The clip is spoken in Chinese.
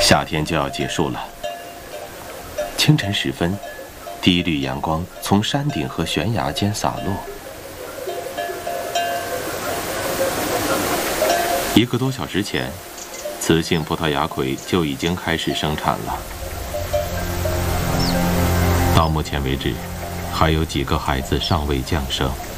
夏天就要结束了。清晨时分，第一缕阳光从山顶和悬崖间洒落。1个多小时前，雌性葡萄牙葵就已经开始生产了。到目前为止，还有几个孩子尚未降生。